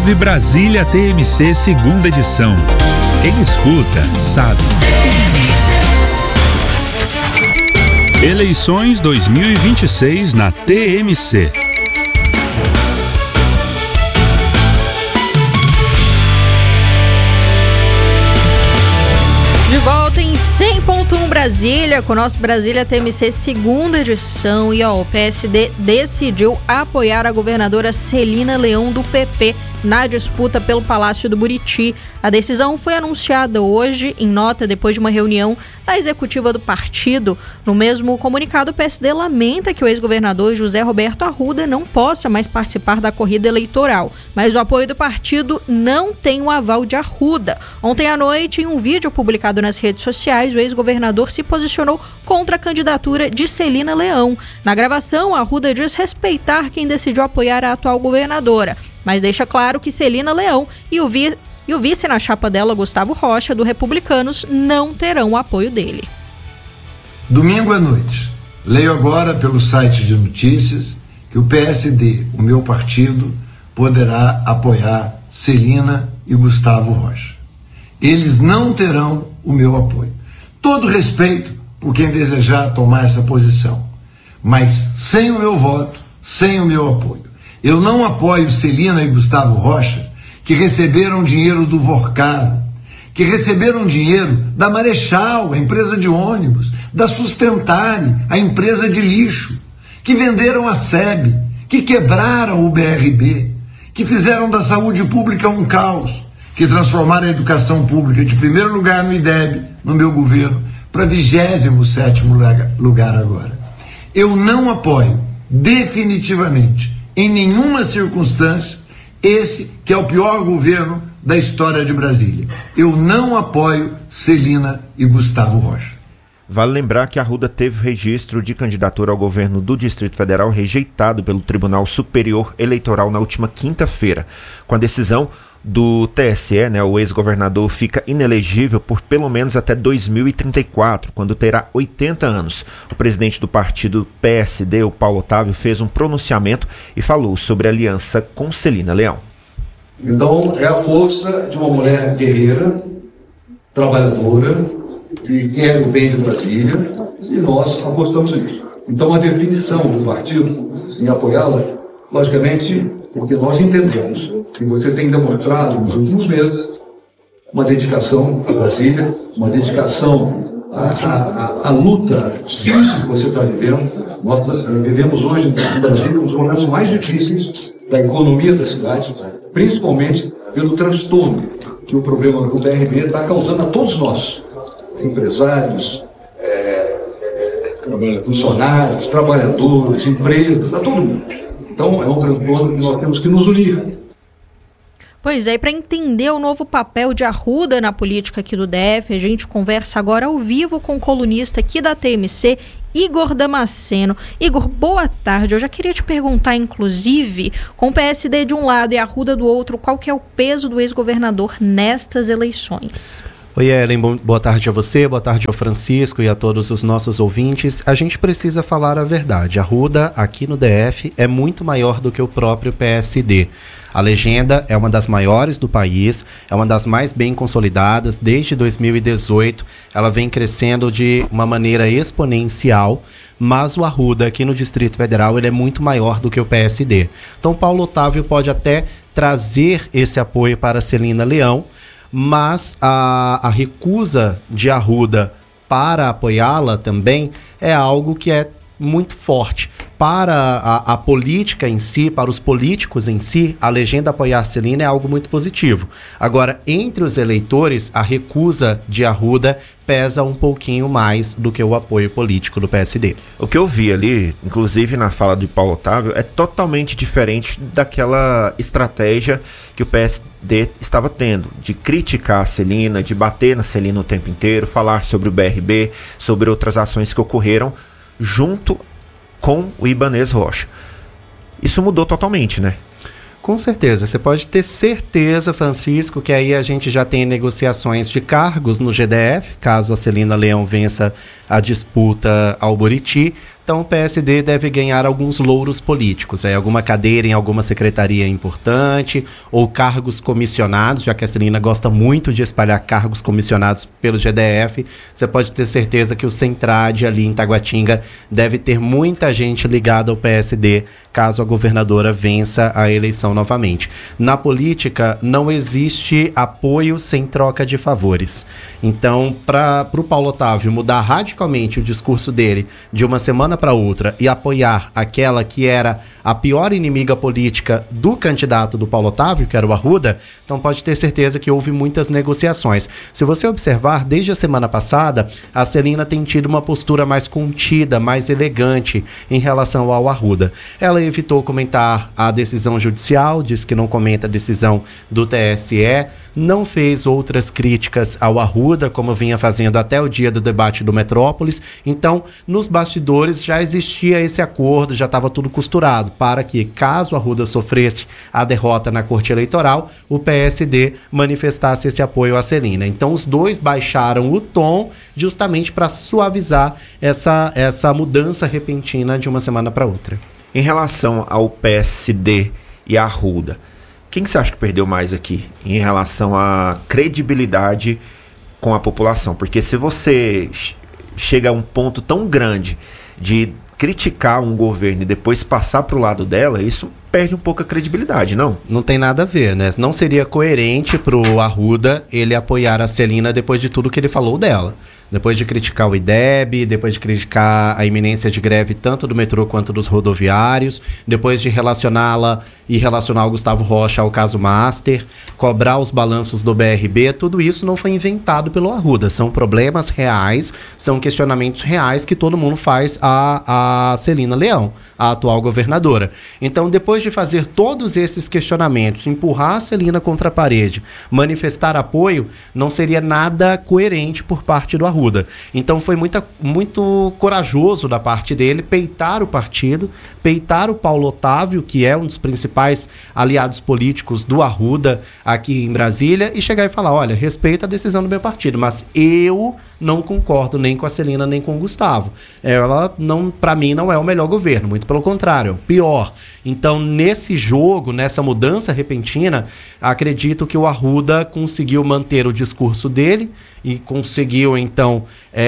Ouve Brasília TMC segunda edição. Quem escuta, sabe. Eleições 2026 na TMC. De volta em 100.1 Brasília, com o nosso Brasília TMC segunda edição. E o PSD decidiu apoiar a governadora Celina Leão do PP na disputa pelo Palácio do Buriti. A decisão foi anunciada hoje em nota depois de uma reunião da executiva do partido. No mesmo comunicado, o PSD lamenta que o ex-governador José Roberto Arruda não possa mais participar da corrida eleitoral, mas o apoio do partido não tem o aval de Arruda. Ontem à noite, em um vídeo publicado nas redes sociais, o ex-governador se posicionou contra a candidatura de Celina Leão. Na gravação, Arruda diz respeitar quem decidiu apoiar a atual governadora, mas deixa claro que Celina Leão e o vice na chapa dela, Gustavo Rocha, do Republicanos, não terão o apoio dele. Domingo à noite, leio agora pelo site de notícias que o PSD, o meu partido, poderá apoiar Celina e Gustavo Rocha. Eles não terão o meu apoio. Todo respeito por quem desejar tomar essa posição, mas sem o meu voto, sem o meu apoio. Eu não apoio Celina e Gustavo Rocha, que receberam dinheiro do Vorcaro, que receberam dinheiro da Marechal, a empresa de ônibus, da Sustentare, a empresa de lixo, que venderam a SEB, que quebraram o BRB, que fizeram da saúde pública um caos, que transformaram a educação pública de primeiro lugar no IDEB, no meu governo, para 27º lugar agora. Eu não apoio, definitivamente, em nenhuma circunstância, esse que é o pior governo da história de Brasília. Eu não apoio Celina e Gustavo Rocha. Vale lembrar que Arruda teve registro de candidatura ao governo do Distrito Federal rejeitado pelo Tribunal Superior Eleitoral na última quinta-feira. Com a decisão do TSE, o ex-governador fica inelegível por pelo menos até 2034, quando terá 80 anos. O presidente do partido PSD, o Paulo Otávio, fez um pronunciamento e falou sobre a aliança com Celina Leão. Então, é a força de uma mulher guerreira, trabalhadora, que quer o bem de Brasília, e nós apostamos nisso. Então, a definição do partido em apoiá-la, logicamente, porque nós entendemos que você tem demonstrado nos últimos meses uma dedicação à Brasília, uma dedicação à luta difícil que você está vivendo. Nós vivemos hoje em Brasília os momentos mais difíceis da economia da cidade, principalmente pelo transtorno que o problema do BRB está causando a todos nós, empresários, funcionários, trabalhadores, empresas, a todo mundo. Então, é um transtorno que nós temos que nos unir. Pois é, e para entender o novo papel de Arruda na política aqui do DF, a gente conversa agora ao vivo com o colunista aqui da TMC, Igor Damasceno. Igor, boa tarde. Eu já queria te perguntar, inclusive, com o PSD de um lado e Arruda do outro, qual que é o peso do ex-governador nestas eleições? Oi, Ellen, boa tarde a você, boa tarde ao Francisco e a todos os nossos ouvintes. A gente precisa falar a verdade. A Arruda, aqui no DF, é muito maior do que o próprio PSD. A legenda é uma das maiores do país, é uma das mais bem consolidadas. Desde 2018, ela vem crescendo de uma maneira exponencial, mas o Arruda, aqui no Distrito Federal, ele é muito maior do que o PSD. Então, Paulo Otávio pode até trazer esse apoio para Celina Leão, mas a recusa de Arruda para apoiá-la também é algo que é muito forte. Para a política em si, para os políticos em si, a legenda apoiar Celina é algo muito positivo. Agora, entre os eleitores, a recusa de Arruda pesa um pouquinho mais do que o apoio político do PSD. O que eu vi ali, inclusive na fala de Paulo Otávio, é totalmente diferente daquela estratégia que o PSD estava tendo, de criticar a Celina, de bater na Celina o tempo inteiro, falar sobre o BRB, sobre outras ações que ocorreram junto com o Ibanez Rocha. Isso mudou totalmente, né? Com certeza, você pode ter certeza, Francisco, que aí a gente já tem negociações de cargos no GDF, caso a Celina Leão vença a disputa ao Buriti. Então o PSD deve ganhar alguns louros políticos, alguma cadeira em alguma secretaria importante, ou cargos comissionados, já que a Celina gosta muito de espalhar cargos comissionados pelo GDF. Você pode ter certeza que o Centrade ali em Taguatinga deve ter muita gente ligada ao PSD, caso a governadora vença a eleição novamente. Na política, não existe apoio sem troca de favores. Então, para o Paulo Otávio mudar radicalmente o discurso dele de uma semana para outra e apoiar aquela que era a pior inimiga política do candidato do Paulo Otávio, que era o Arruda, então pode ter certeza que houve muitas negociações. Se você observar, desde a semana passada, a Celina tem tido uma postura mais contida, mais elegante em relação ao Arruda. Ela evitou comentar a decisão judicial, disse que não comenta a decisão do TSE, não fez outras críticas ao Arruda, como vinha fazendo até o dia do debate do Metrópolis. Então, nos bastidores já existia esse acordo, já estava tudo costurado, para que, caso o Arruda sofresse a derrota na Corte Eleitoral, o PSD manifestasse esse apoio à Celina. Então, os dois baixaram o tom justamente para suavizar essa mudança repentina de uma semana para outra. Em relação ao PSD e a Arruda, quem você acha que perdeu mais aqui em relação à credibilidade com a população? Porque se você chega a um ponto tão grande de criticar um governo e depois passar para o lado dela, isso perde um pouco a credibilidade, não? Não tem nada a ver, né? Não seria coerente pro Arruda ele apoiar a Celina depois de tudo que ele falou dela. Depois de criticar o IDEB, depois de criticar a iminência de greve tanto do metrô quanto dos rodoviários, depois de relacioná-la e relacionar o Gustavo Rocha ao caso Master, cobrar os balanços do BRB, tudo isso não foi inventado pelo Arruda. São problemas reais, são questionamentos reais que todo mundo faz a Celina Leão, a atual governadora. Então, depois de fazer todos esses questionamentos, empurrar a Celina contra a parede, manifestar apoio, não seria nada coerente por parte do Arruda. Então foi muito corajoso da parte dele peitar o partido, peitar o Paulo Otávio, que é um dos principais aliados políticos do Arruda aqui em Brasília, e chegar e falar, olha, respeita a decisão do meu partido, mas eu não concordo nem com a Celina nem com o Gustavo. Ela, para mim, não é o melhor governo, muito pelo contrário, é o pior. Então, nesse jogo, nessa mudança repentina, acredito que o Arruda conseguiu manter o discurso dele e conseguiu, então,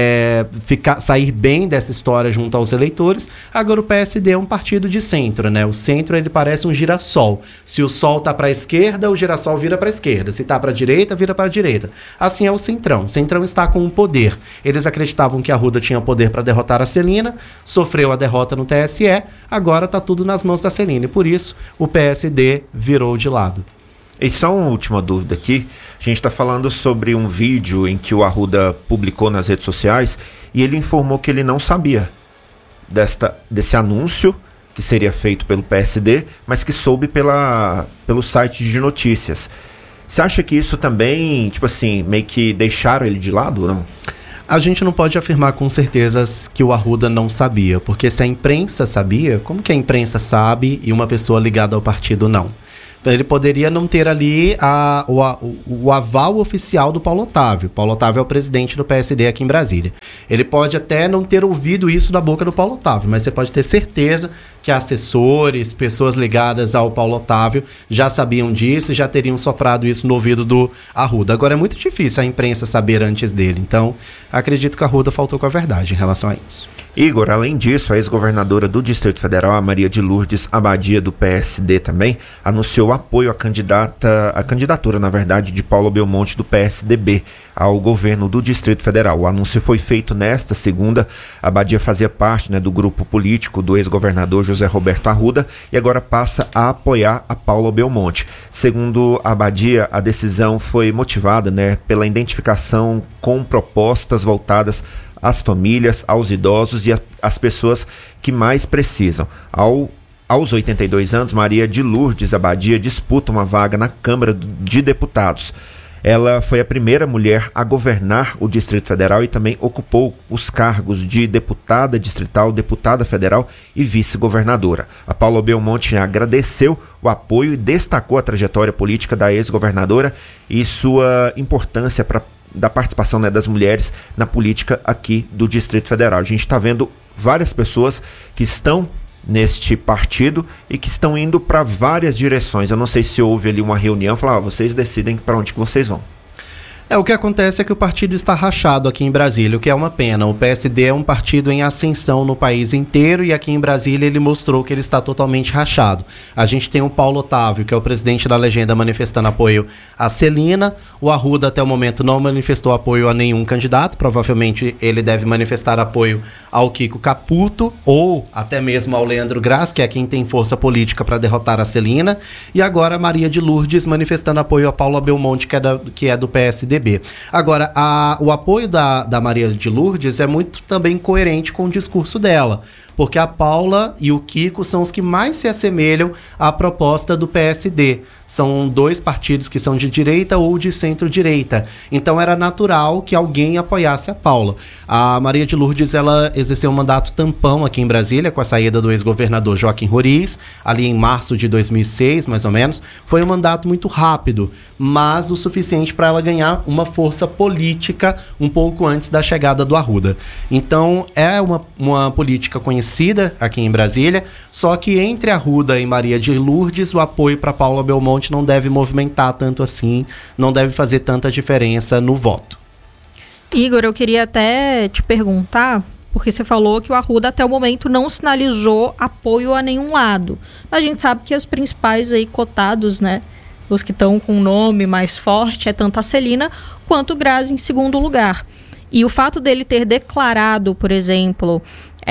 sair bem dessa história junto aos eleitores. Agora o PSD é um partido de centro, né? O centro, ele parece um girassol. Se o sol tá para a esquerda, o girassol vira para a esquerda. Se tá para a direita, vira para a direita. Assim é o Centrão. O Centrão está com o poder. Eles acreditavam que a Arruda tinha poder para derrotar a Celina, sofreu a derrota no TSE, agora tá tudo nas mãos da Celina. E por isso, o PSD virou de lado. E só uma última dúvida aqui, a gente está falando sobre um vídeo em que o Arruda publicou nas redes sociais e ele informou que ele não sabia desse anúncio que seria feito pelo PSD, mas que soube pelo site de notícias. Você acha que isso também, tipo assim, meio que deixaram ele de lado ou não? A gente não pode afirmar com certeza que o Arruda não sabia, porque se a imprensa sabia, como que a imprensa sabe e uma pessoa ligada ao partido não? Ele poderia não ter ali o aval oficial do Paulo Otávio. Paulo Otávio é o presidente do PSD aqui em Brasília. Ele pode até não ter ouvido isso da boca do Paulo Otávio, mas você pode ter certeza que assessores, pessoas ligadas ao Paulo Otávio já sabiam disso e já teriam soprado isso no ouvido do Arruda. Agora é muito difícil a imprensa saber antes dele, então acredito que a Arruda faltou com a verdade em relação a isso. Igor, além disso, a ex-governadora do Distrito Federal, a Maria de Lourdes Abadia, do PSD também, anunciou apoio à candidatura, na verdade, de Paula Belmonte, do PSDB, ao governo do Distrito Federal. O anúncio foi feito nesta segunda. A Abadia fazia parte, do grupo político do ex-governador José Roberto Arruda e agora passa a apoiar a Paula Belmonte. Segundo a Abadia, a decisão foi motivada, pela identificação com propostas voltadas às famílias, aos idosos e às pessoas que mais precisam. Aos 82 anos, Maria de Lourdes Abadia disputa uma vaga na Câmara de Deputados. Ela foi a primeira mulher a governar o Distrito Federal e também ocupou os cargos de deputada distrital, deputada federal e vice-governadora. A Paula Belmonte agradeceu o apoio e destacou a trajetória política da ex-governadora e sua importância da participação das mulheres na política aqui do Distrito Federal. A gente está vendo várias pessoas que estão neste partido e que estão indo para várias direções. Eu não sei se houve ali uma reunião, falar, vocês decidem para onde que vocês vão. O que acontece é que o partido está rachado aqui em Brasília, o que é uma pena. O PSD é um partido em ascensão no país inteiro e aqui em Brasília ele mostrou que ele está totalmente rachado. A gente tem o Paulo Otávio, que é o presidente da legenda, manifestando apoio a Celina. O Arruda, até o momento, não manifestou apoio a nenhum candidato. Provavelmente ele deve manifestar apoio ao Kiko Caputo ou até mesmo ao Leandro Graz, que é quem tem força política para derrotar a Celina. E agora a Maria de Lourdes manifestando apoio a Paula Belmonte, que é do PSDB. Agora, o apoio da Maria de Lourdes é muito também coerente com o discurso dela, porque a Paula e o Kiko são os que mais se assemelham à proposta do PSD. São dois partidos que são de direita ou de centro-direita. Então era natural que alguém apoiasse a Paula. A Maria de Lourdes, ela exerceu um mandato tampão aqui em Brasília, com a saída do ex-governador Joaquim Roriz, ali em março de 2006, mais ou menos. Foi um mandato muito rápido, mas o suficiente para ela ganhar uma força política um pouco antes da chegada do Arruda. Então é uma política conhecida aqui em Brasília, só que entre Arruda e Maria de Lourdes, o apoio para Paula Belmonte não deve movimentar tanto assim, não deve fazer tanta diferença no voto. Igor, eu queria até te perguntar, porque você falou que o Arruda até o momento não sinalizou apoio a nenhum lado. Mas a gente sabe que os principais aí cotados, né, os que estão com um nome mais forte, é tanto a Celina quanto o Graz em segundo lugar. E o fato dele ter declarado, por exemplo,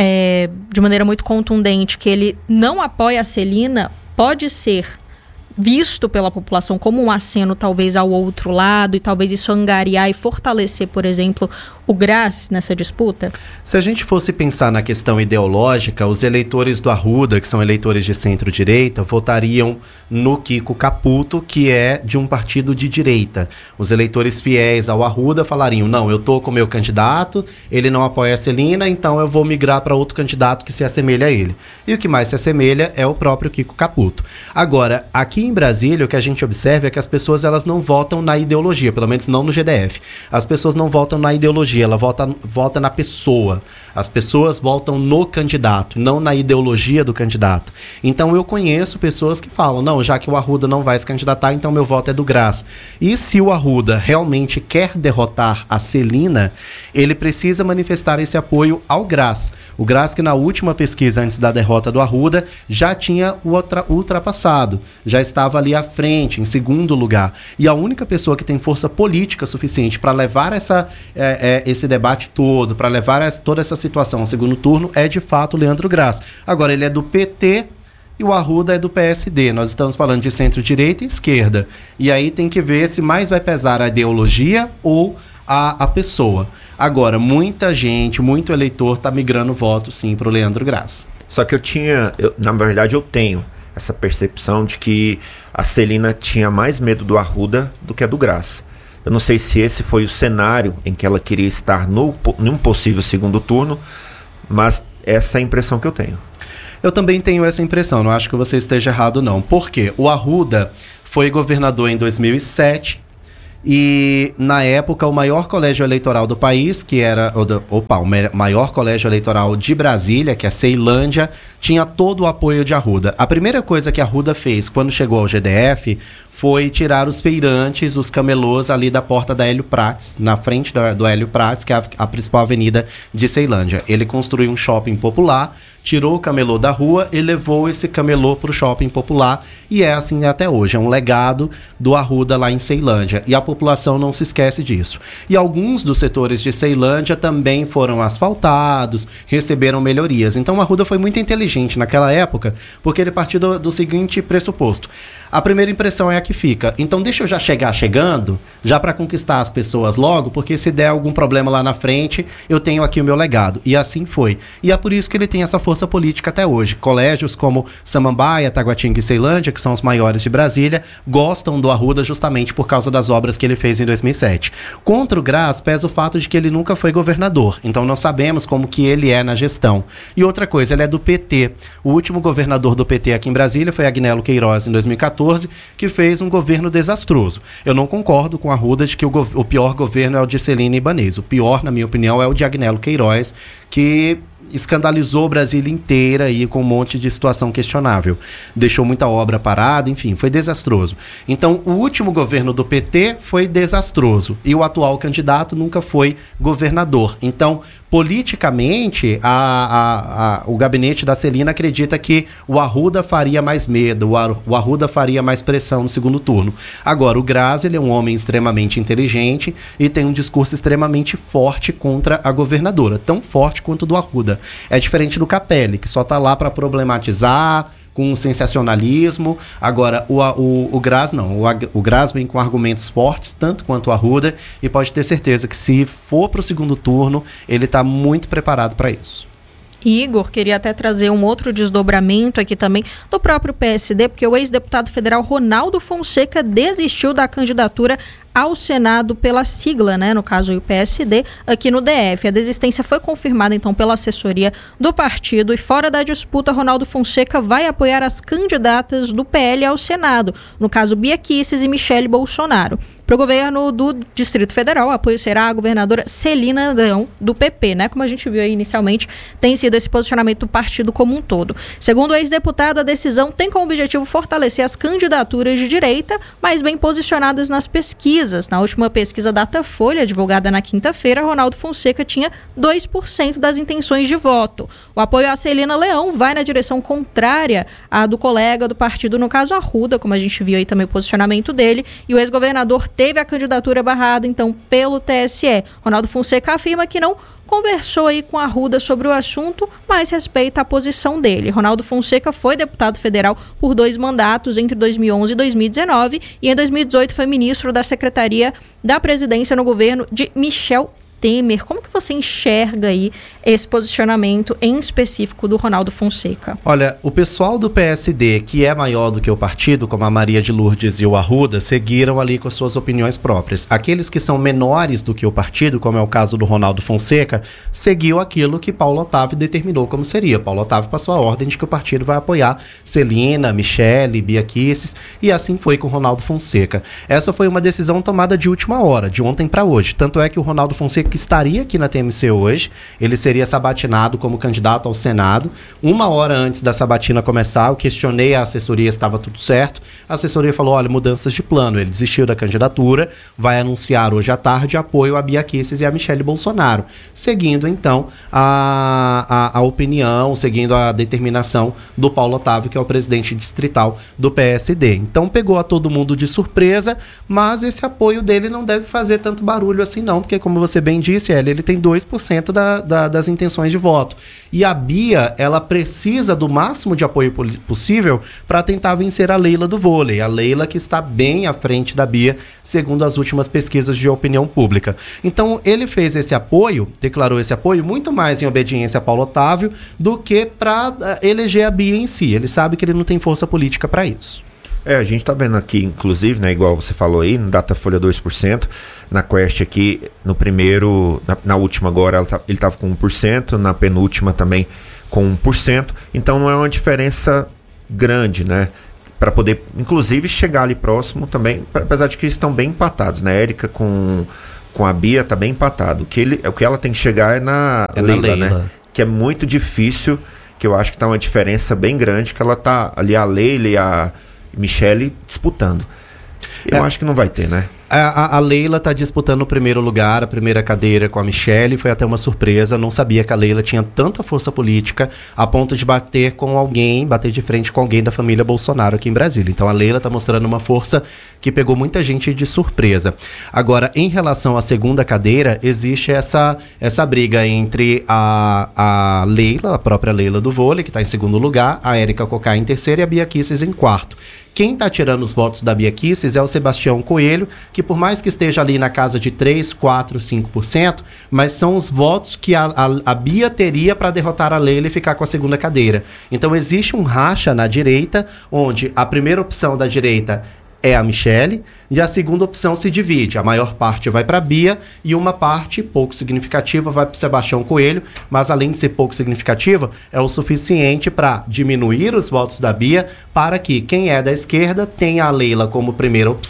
de maneira muito contundente, que ele não apoia a Celina, pode ser visto pela população como um aceno talvez ao outro lado e talvez isso angariar e fortalecer, por exemplo, o Graz nessa disputa? Se a gente fosse pensar na questão ideológica, os eleitores do Arruda, que são eleitores de centro-direita, votariam no Kiko Caputo, que é de um partido de direita. Os eleitores fiéis ao Arruda falariam, não, eu tô com o meu candidato, ele não apoia a Celina, então eu vou migrar para outro candidato que se assemelha a ele. E o que mais se assemelha é o próprio Kiko Caputo. Agora, aqui em Brasília, o que a gente observa é que as pessoas elas não votam na ideologia, pelo menos não no GDF. As pessoas não votam na ideologia, ela vota na pessoa. As pessoas votam no candidato, não na ideologia do candidato. Então eu conheço pessoas que falam, não, já que o Arruda não vai se candidatar, então meu voto é do Graz. E se o Arruda realmente quer derrotar a Celina, ele precisa manifestar esse apoio ao Graz. O Graz que na última pesquisa antes da derrota do Arruda já tinha ultrapassado, já estava ali à frente, em segundo lugar. E a única pessoa que tem força política suficiente para levar esse debate todo, para levar toda essa situação ao segundo turno, é de fato o Leandro Graz. Agora, ele é do PT e o Arruda é do PSD. Nós estamos falando de centro-direita e esquerda. E aí tem que ver se mais vai pesar a ideologia ou a pessoa. Agora, muita gente, muito eleitor está migrando voto, sim, para o Leandro Graz. Só que na verdade eu tenho essa percepção de que a Celina tinha mais medo do Arruda do que a do Graz. Eu não sei se esse foi o cenário em que ela queria estar num possível segundo turno, mas essa é a impressão que eu tenho. Eu também tenho essa impressão, não acho que você esteja errado não. Por quê? O Arruda foi governador em 2007 e, na época, o maior colégio eleitoral do país, que era o maior colégio eleitoral de Brasília, que é a Ceilândia, tinha todo o apoio de Arruda. A primeira coisa que Arruda fez quando chegou ao GDF foi tirar os feirantes, os camelôs ali da porta da Hélio Prates, na frente do Hélio Prates, que é a principal avenida de Ceilândia. Ele construiu um shopping popular, tirou o camelô da rua e levou esse camelô para o shopping popular, e é assim até hoje, é um legado do Arruda lá em Ceilândia, e a população não se esquece disso. E alguns dos setores de Ceilândia também foram asfaltados, receberam melhorias. Então o Arruda foi muito inteligente naquela época, porque ele partiu do seguinte pressuposto: a primeira impressão é a que fica. Então deixa eu já chegar chegando, já para conquistar as pessoas logo, porque se der algum problema lá na frente, eu tenho aqui o meu legado. E assim foi. E é por isso que ele tem essa força política até hoje. Colégios como Samambaia, Taguatinga e Ceilândia, que são os maiores de Brasília, gostam do Arruda justamente por causa das obras que ele fez em 2007. Contra o Graz pesa o fato de que ele nunca foi governador. Então nós sabemos como que ele é na gestão. E outra coisa, ele é do PT. O último governador do PT aqui em Brasília foi Agnello Queiroz, em 2014, que fez um governo desastroso. Eu não concordo com a Arruda de que o pior governo é o de Celina Ibanez. O pior, na minha opinião, é o de Agnello Queiroz, que escandalizou Brasília inteira aí com um monte de situação questionável. Deixou muita obra parada, enfim, foi desastroso. Então, o último governo do PT foi desastroso e o atual candidato nunca foi governador. Então, politicamente, o gabinete da Celina acredita que o Arruda faria mais medo, o Arruda faria mais pressão no segundo turno. Agora, o Grazi, ele é um homem extremamente inteligente e tem um discurso extremamente forte contra a governadora, tão forte quanto o do Arruda. É diferente do Capelli, que só está lá para problematizar, com sensacionalismo. Agora, o Grazi não. O Grazi vem com argumentos fortes, tanto quanto o Arruda, e pode ter certeza que se for para o segundo turno, ele está muito preparado para isso. Igor, queria até trazer um outro desdobramento aqui também do próprio PSD, porque o ex-deputado federal Ronaldo Fonseca desistiu da candidatura ao Senado pela sigla, né, no caso o PSD, aqui no DF. A desistência foi confirmada então pela assessoria do partido e fora da disputa, Ronaldo Fonseca vai apoiar as candidatas do PL ao Senado, no caso Bia Kicis e Michele Bolsonaro. Para o governo do Distrito Federal, o apoio será a governadora Celina Leão, do PP, né? Como a gente viu aí inicialmente, tem sido esse posicionamento do partido como um todo. Segundo o ex-deputado, a decisão tem como objetivo fortalecer as candidaturas de direita, mas bem posicionadas nas pesquisas. Na última pesquisa Datafolha, divulgada na quinta-feira, Ronaldo Fonseca tinha 2% das intenções de voto. O apoio a Celina Leão vai na direção contrária à do colega do partido, no caso Arruda, como a gente viu aí também o posicionamento dele, e o ex-governador teve a candidatura barrada, então, pelo TSE. Ronaldo Fonseca afirma que não conversou aí com a Arruda sobre o assunto, mas respeita a posição dele. Ronaldo Fonseca foi deputado federal por 2 mandatos entre 2011 e 2019 e em 2018 foi ministro da Secretaria da Presidência no governo de Michel Temer. Como que você enxerga aí esse posicionamento em específico do Ronaldo Fonseca? Olha, o pessoal do PSD, que é maior do que o partido, como a Maria de Lourdes e o Arruda, seguiram ali com as suas opiniões próprias. Aqueles que são menores do que o partido, como é o caso do Ronaldo Fonseca, seguiu aquilo que Paulo Otávio determinou como seria. Paulo Otávio passou a ordem de que o partido vai apoiar Celina, Michele, Bia Kicis, e assim foi com o Ronaldo Fonseca. Essa foi uma decisão tomada de última hora, de ontem para hoje. Tanto é que o Ronaldo Fonseca que estaria aqui na TMC hoje, ele seria sabatinado como candidato ao Senado. 1 hora antes da sabatina começar, eu questionei a assessoria se estava tudo certo. A assessoria falou, olha, mudanças de plano. Ele desistiu da candidatura, vai anunciar hoje à tarde apoio a Bia Kicis e a Michele Bolsonaro, seguindo então a opinião, seguindo a determinação do Paulo Otávio, que é o presidente distrital do PSD. Então pegou a todo mundo de surpresa, mas esse apoio dele não deve fazer tanto barulho assim não, porque como você bem disse, ele tem 2% das intenções de voto. E a Bia, ela precisa do máximo de apoio possível para tentar vencer a Leila do vôlei. A Leila que está bem à frente da Bia, segundo as últimas pesquisas de opinião pública. Então, ele fez esse apoio, declarou esse apoio muito mais em obediência a Paulo Otávio do que para eleger a Bia em si. Ele sabe que ele não tem força política para isso. A gente tá vendo aqui, inclusive, né, igual você falou aí, no Datafolha 2%, na Quest aqui, no primeiro, na última agora, ele tava com 1%, na penúltima também com 1%, então não é uma diferença grande, né, para poder, inclusive, chegar ali próximo também, apesar de que eles estão bem empatados, né, Érica com a Bia tá bem empatado, o que ela tem que chegar é na Leila, né, que é muito difícil, que eu acho que tá uma diferença bem grande, que ela tá ali, a Leila e a Michele disputando. Eu acho que não vai ter, né? A Leila está disputando o primeiro lugar, a primeira cadeira com a Michele. Foi até uma surpresa. Não sabia que a Leila tinha tanta força política a ponto de bater de frente com alguém da família Bolsonaro aqui em Brasília. Então a Leila está mostrando uma força que pegou muita gente de surpresa. Agora, em relação à segunda cadeira, existe essa briga entre a Leila, a própria Leila do vôlei, que está em segundo lugar, a Érica Cocá em terceiro e a Bia Kicis em quarto. Quem está tirando os votos da Bia Kicis é o Sebastião Coelho, que por mais que esteja ali na casa de 3, 4, 5%, mas são os votos que a Bia teria para derrotar a Leila e ficar com a segunda cadeira. Então existe um racha na direita, onde a primeira opção da direita é a Michele, e a segunda opção se divide. A maior parte vai para a Bia e uma parte pouco significativa vai para o Sebastião Coelho, mas além de ser pouco significativa, é o suficiente para diminuir os votos da Bia para que quem é da esquerda tenha a Leila como primeira opção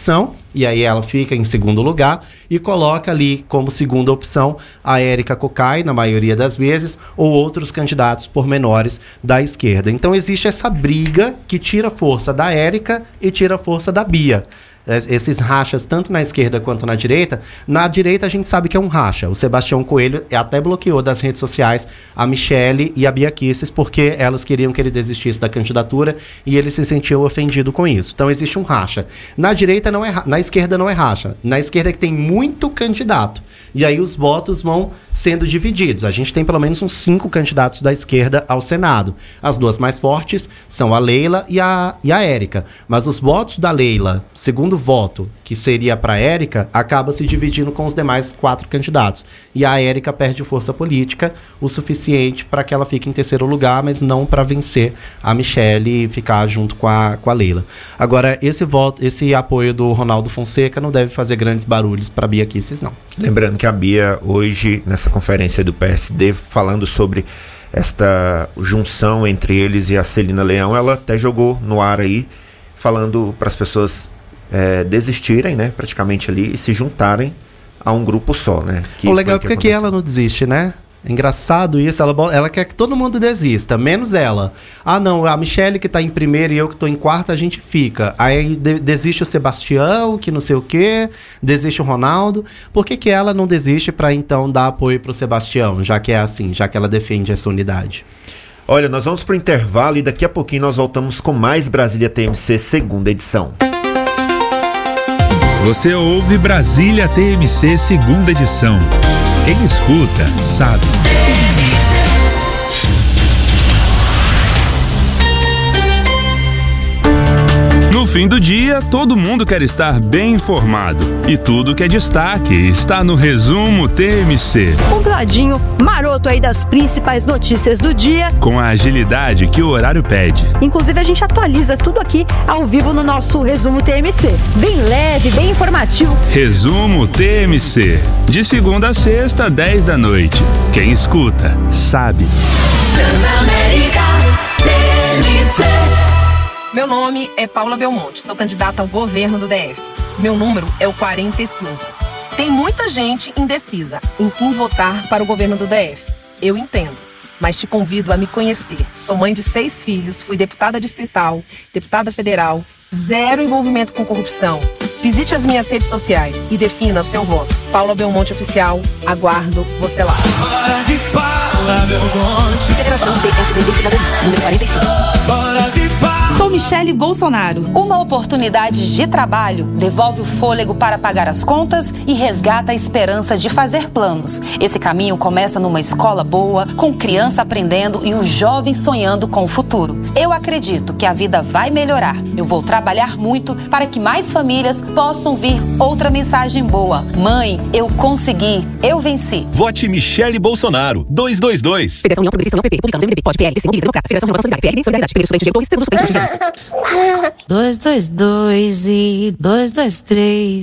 e aí ela fica em segundo lugar e coloca ali como segunda opção a Érica Cocai, na maioria das vezes, ou outros candidatos pormenores da esquerda. Então existe essa briga que tira força da Érica e tira força da Bia. Esses rachas, tanto na esquerda quanto na direita. Na direita a gente sabe que é um racha. O Sebastião Coelho até bloqueou das redes sociais a Michele e a Bia Kicis, porque elas queriam que ele desistisse da candidatura e ele se sentiu ofendido com isso. Então existe um racha. Na direita não é, na esquerda não é racha. Na esquerda é que tem muito candidato. E aí os votos vão sendo divididos. A gente tem pelo menos uns 5 candidatos da esquerda ao Senado. As duas mais fortes são a Leila e a Érica. Mas os votos da Leila, segundo voto, que seria para a Érica, acaba se dividindo com os demais 4 candidatos. E a Érica perde força política o suficiente para que ela fique em terceiro lugar, mas não para vencer a Michele e ficar junto com a Leila. Agora, esse apoio do Ronaldo Fonseca não deve fazer grandes barulhos para a Bia Kicis, não. Lembrando que a Bia, hoje, nessa conferência do PSD, falando sobre esta junção entre eles e a Celina Leão, ela até jogou no ar aí, falando para as pessoas desistirem, né, praticamente ali, e se juntarem a um grupo só, né? O legal é porque ela não desiste, né? É engraçado isso, ela quer que todo mundo desista, menos ela. Ah, não, a Michele que tá em primeiro e eu que tô em quarto, a gente fica. Aí desiste o Sebastião, que não sei o quê, desiste o Ronaldo. Por que ela não desiste para então dar apoio pro Sebastião, já que é assim, já que ela defende essa unidade? Olha, nós vamos pro intervalo e daqui a pouquinho nós voltamos com mais Brasília TMC, segunda edição. Você ouve Brasília TMC, segunda edição. Quem escuta, sabe. No fim do dia, todo mundo quer estar bem informado. E tudo que é destaque está no Resumo TMC. Um ladinho maroto aí das principais notícias do dia. Com a agilidade que o horário pede. Inclusive, a gente atualiza tudo aqui ao vivo no nosso Resumo TMC. Bem leve, bem informativo. Resumo TMC. De segunda a sexta, 10 da noite. Quem escuta, sabe. Transamérica TMC. Meu nome é Paula Belmonte, sou candidata ao governo do DF. Meu número é o 45. Tem muita gente indecisa em quem votar para o governo do DF. Eu entendo, mas te convido a me conhecer. Sou mãe de 6 filhos, fui deputada distrital, deputada federal, 0 envolvimento com corrupção. Visite as minhas redes sociais e defina o seu voto. Paula Belmonte Oficial, aguardo você lá. Bora de Paula Belmonte. Federação PSD Cidadania, número 45. Bora de Paula. Sou Michele Bolsonaro. Uma oportunidade de trabalho devolve o fôlego para pagar as contas e resgata a esperança de fazer planos. Esse caminho começa numa escola boa, com criança aprendendo e o jovem sonhando com o futuro. Eu acredito que a vida vai melhorar. Eu vou trabalhar muito para que mais famílias possam ouvir outra mensagem boa. Mãe, eu consegui, eu venci. Vote Michele Bolsonaro, 222. Federação União Progressista União PP, Publicanos MDB, Pode PL, DC, Mobiliza, Democrata, Federação Renovação Solidária, PRD, Solidariedade, PL, Estudante, Diretor, Centro do Supremo, 222 e 223.